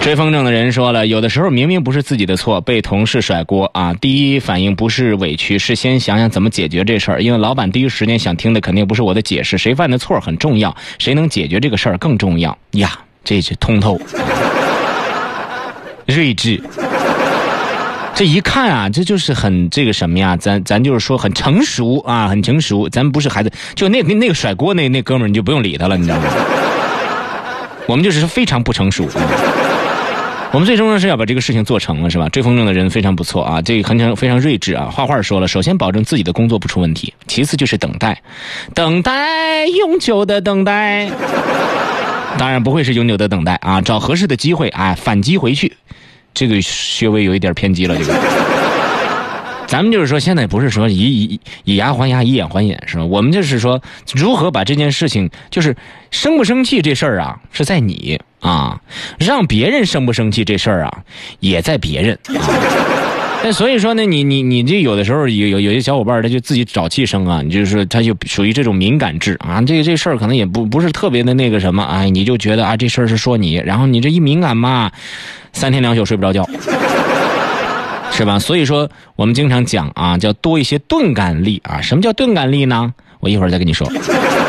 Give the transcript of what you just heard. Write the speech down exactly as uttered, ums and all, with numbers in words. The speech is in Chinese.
追风筝的人说了，有的时候明明不是自己的错，被同事甩锅啊，第一反应不是委屈，是先想想怎么解决这事儿。因为老板第一时间想听的肯定不是我的解释，谁犯的错很重要，谁能解决这个事儿更重要呀。这是通透睿智，这一看啊，这就是很这个什么呀，咱咱就是说很成熟啊，很成熟。咱不是孩子，就那那个甩锅那那哥们儿，你就不用理他了，你知道吗？我们就是非常不成熟。我们最终呢是要把这个事情做成了，是吧？追风筝的人非常不错啊，这个很常非常睿智啊。画画说了，首先保证自己的工作不出问题，其次就是等待，等待永久的等待，当然不会是永久的等待啊，找合适的机会啊，反击回去。这个稍微有一点偏激了，这个。咱们就是说，现在不是说以以以牙还牙，以眼还眼，是吧？我们就是说，如何把这件事情，就是生不生气这事儿啊，是在你啊；让别人生不生气这事儿啊，也在别人啊。那所以说呢，你你你这有的时候有有有些小伙伴他就自己找气生啊，你就是说他就属于这种敏感质啊，这个这事儿可能也不不是特别的那个什么，哎，你就觉得啊这事儿是说你，然后你这一敏感嘛，三天两宿睡不着觉。是吧？所以说我们经常讲啊，叫多一些钝感力啊。什么叫钝感力呢？我一会儿再跟你说。